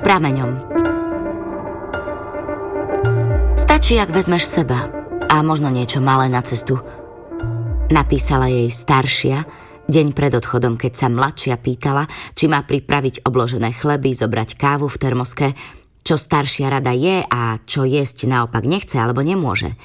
prameňom. Stačí, ak vezmeš seba a možno niečo malé na cestu. Napísala jej staršia deň pred odchodom, keď sa mladšia pýtala, či má pripraviť obložené chleby, zobrať kávu v termoske, čo staršia rada je a čo jesť naopak nechce alebo nemôže.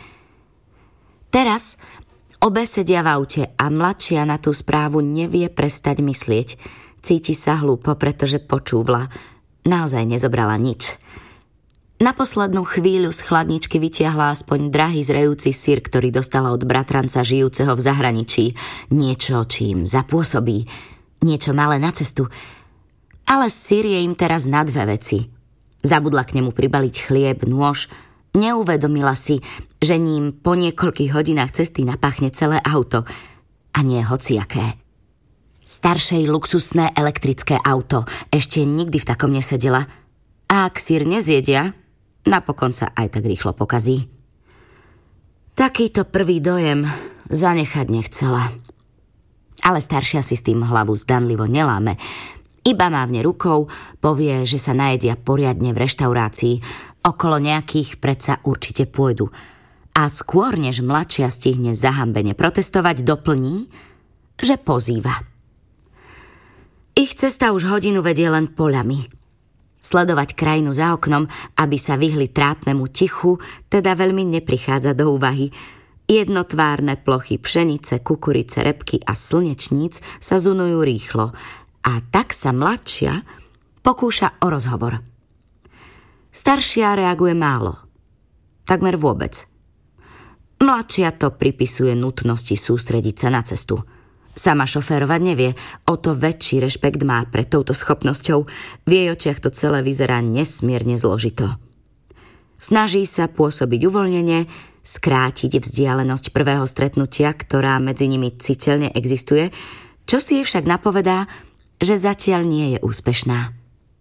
Teraz obe sedia v aute a mladšia na tú správu nevie prestať myslieť. Cíti sa hlúpo, pretože počúvla. Naozaj nezobrala nič. Na poslednú chvíľu z chladničky vytiahla aspoň drahý zrejúci syr, ktorý dostala od bratranca žijúceho v zahraničí. Niečo, čím zapôsobí. Niečo malé na cestu. Ale syr je im teraz na dve veci. Zabudla k nemu pribaliť chlieb, nôž. Neuvedomila si, že ním po niekoľkých hodinách cesty napáchne celé auto. A nie hociaké. Staršej luxusné elektrické auto. Ešte nikdy v takom nesedela. A ak syr nezjedia, napokon sa aj tak rýchlo pokazí. Takýto prvý dojem zanechať nechcela. Ale staršia si s tým hlavu zdanlivo neláme. Iba mávne rukou, povie, že sa najedia poriadne v reštaurácii. Okolo nejakých predsa určite pôjdu. A skôr, než mladšia stihne zahambene protestovať, doplní, že pozýva. Ich cesta už hodinu vedie len poľami. Sledovať krajinu za oknom, aby sa vyhli trápnemu tichu, teda veľmi neprichádza do úvahy. Jednotvárne plochy pšenice, kukurice, repky a slnečníc sa zunujú rýchlo. A tak sa mladšia pokúša o rozhovor. Staršia reaguje málo. Takmer vôbec. Mladšia to pripisuje nutnosti sústrediť sa na cestu. Sama šoférovať nevie, o to väčší rešpekt má pred touto schopnosťou. V jej očiach to celé vyzerá nesmierne zložito. Snaží sa pôsobiť uvoľnene, skrátiť vzdialenosť prvého stretnutia, ktorá medzi nimi citeľne existuje, čo si jej však napovedá, že zatiaľ nie je úspešná.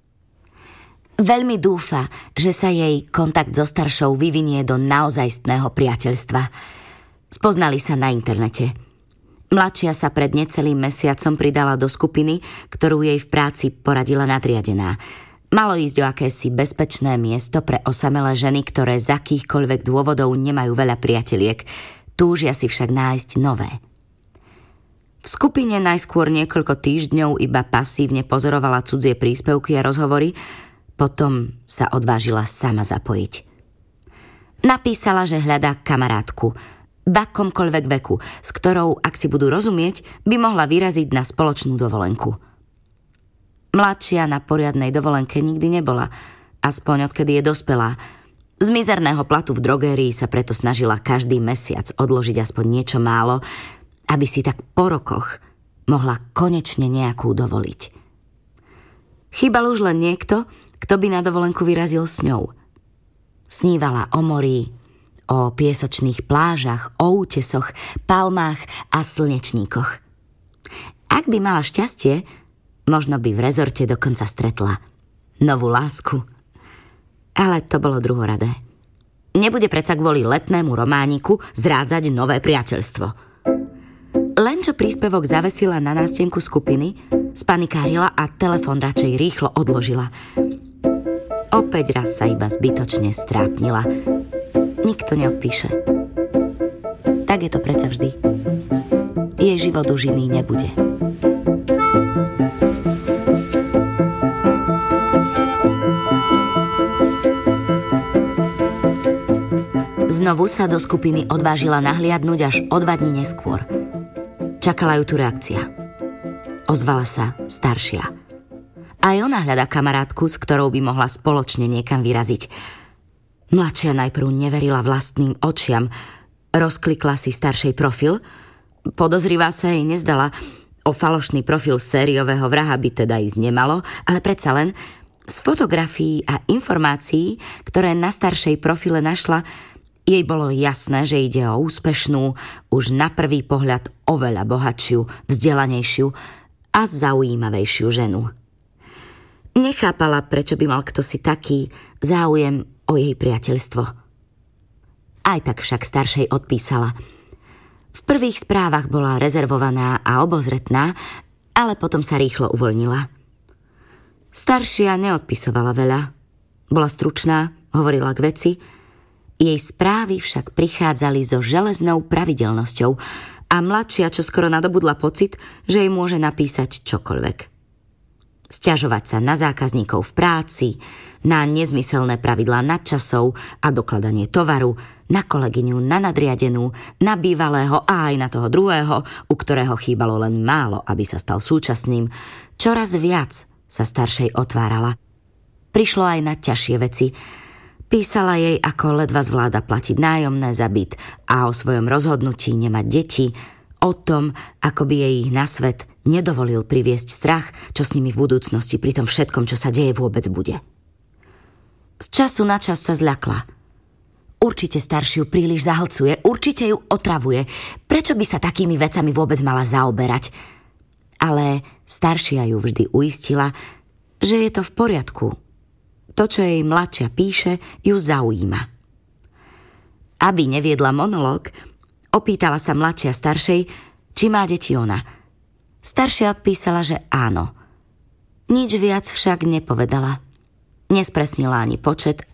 Veľmi dúfa, že sa jej kontakt so staršou vyvinie do naozajstného priateľstva. Spoznali sa na internete. Mladšia sa pred necelým mesiacom pridala do skupiny, ktorú jej v práci poradila nadriadená. Malo ísť o akési bezpečné miesto pre osamelé ženy, ktoré z akýchkoľvek dôvodov nemajú veľa priateliek. Túžia si však nájsť nové. V skupine najskôr niekoľko týždňov iba pasívne pozorovala cudzie príspevky a rozhovory, potom sa odvážila sama zapojiť. Napísala, že hľadá kamarátku, v akomkoľvek veku, s ktorou, ak si budú rozumieť, by mohla vyraziť na spoločnú dovolenku. Mladšia na poriadnej dovolenke nikdy nebola, aspoň odkedy je dospelá. Z mizerného platu v drogérii sa preto snažila každý mesiac odložiť aspoň niečo málo, aby si tak po rokoch mohla konečne nejakú dovoliť. Chýbal už len niekto, kto by na dovolenku vyrazil s ňou. Snívala o mori, o piesočných plážach, o útesoch, palmách a slnečníkoch. Ak by mala šťastie, možno by v rezorte dokonca stretla novú lásku. Ale to bolo druhoradé. Nebude predsa kvôli letnému romániku zrádzať nové priateľstvo. Len čo príspevok zavesila na nástenku skupiny, spanikárila a telefón radšej rýchlo odložila. Opäť raz sa iba zbytočne strápnila. Nikto neodpíše. Tak je to predsa vždy. Jej život už iný nebude. Znovu sa do skupiny odvážila nahliadnúť až o 2 dní neskôr. Čakala ju tu reakcia. Ozvala sa staršia. Aj ona hľadá kamarátku, s ktorou by mohla spoločne niekam vyraziť. Mladšia najprv neverila vlastným očiam. Rozklikla si staršej profil. Podozrivá sa jej nezdala. O falošný profil sériového vraha by teda ísť nemalo, ale predsa len z fotografií a informácií, ktoré na staršej profile našla, jej bolo jasné, že ide o úspešnú, už na prvý pohľad oveľa bohatšiu, vzdelanejšiu a zaujímavejšiu ženu. Nechápala, prečo by mal kto si taký záujem o jej priateľstvo. Aj tak však staršej odpísala. V prvých správach bola rezervovaná a obozretná, ale potom sa rýchlo uvoľnila. Staršia neodpisovala veľa. Bola stručná, hovorila k veci. Jej správy však prichádzali so železnou pravidelnosťou a mladšia čoskoro nadobudla pocit, že jej môže napísať čokoľvek. Sťažovať sa na zákazníkov v práci, na nezmyselné pravidlá nadčasov a dokladanie tovaru, na kolegyňu, na nadriadenú, na bývalého a aj na toho druhého, u ktorého chýbalo len málo, aby sa stal súčasným. Čoraz viac sa staršej otvárala. Prišlo aj na ťažšie veci. Písala jej, ako ledva zvláda platiť nájomné za byt a o svojom rozhodnutí nemať deti, o tom, ako by jej ich na svet nedovolil priviesť strach, čo s nimi v budúcnosti pri tom všetkom, čo sa deje, vôbec bude. Z času na čas sa zľakla. Určite staršiu príliš zahlcuje, určite ju otravuje. Prečo by sa takými vecami vôbec mala zaoberať? Ale staršia ju vždy uistila, že je to v poriadku. To, čo jej mladšia píše, ju zaujíma. Aby neviedla monológ, opýtala sa mladšia staršej, či má deti ona. Staršia odpísala, že áno. Nič viac však nepovedala. Nespresnila ani počet,